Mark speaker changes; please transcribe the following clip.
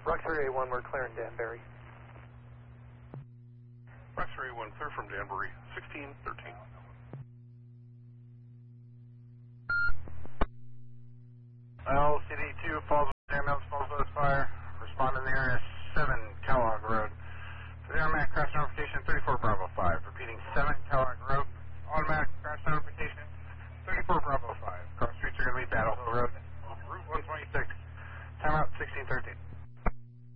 Speaker 1: Rock 3A1, we're clearing Danbury.
Speaker 2: Rock 3A1, clear from Danbury, 1613.
Speaker 3: LCD2 falls